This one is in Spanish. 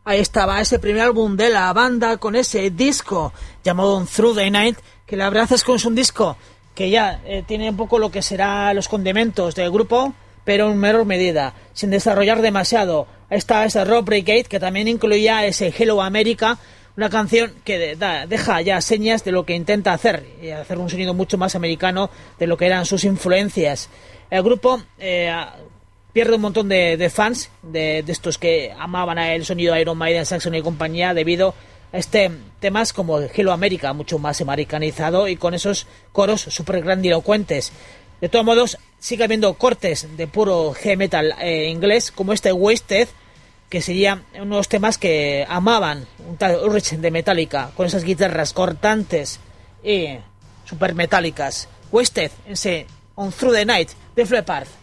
Ahí estaba ese primer álbum de la banda con ese disco llamado Through the Night, que la verdad es que es un disco que ya tiene un poco lo que será los condimentos del grupo, pero en menor medida, sin desarrollar demasiado. Ahí está ese Rock Brigade, que también incluía ese Hello America, una canción que deja ya señas de lo que intenta hacer, y hacer un sonido mucho más americano de lo que eran sus influencias. El grupo pierde un montón de fans, de estos que amaban el sonido de Iron Maiden, Saxon y compañía, debido a temas como Hello America, mucho más americanizado y con esos coros súper grandilocuentes. De todos modos, sigue habiendo cortes de puro heavy metal inglés, como este Wasted, que sería uno de los temas que amaban un tal Ulrich de Metallica, con esas guitarras cortantes y super metálicas. Wasted, ese On Through the Night de Fleppard.